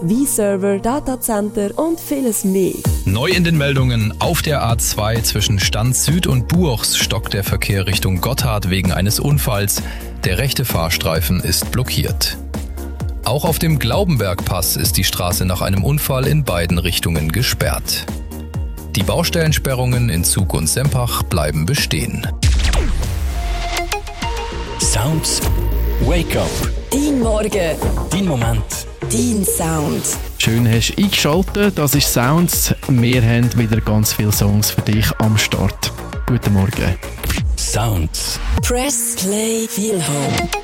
V-Server, Datacenter und vieles mehr. Neu in den Meldungen: Auf der A2 zwischen Stanz Süd und Buochs stockt der Verkehr Richtung Gotthard wegen eines Unfalls. Der rechte Fahrstreifen ist blockiert. Auch auf dem Glaubenbergpass ist die Straße nach einem Unfall in beiden Richtungen gesperrt. Die Baustellensperrungen in Zug und Sempach bleiben bestehen. Sounds Wake Up. Dein Morgen. Dein Moment. Dein Sound. Schön hast du eingeschaltet, das ist Sounds. Wir haben wieder ganz viele Songs für dich am Start. Guten Morgen. Sounds. Press Play Feel Home.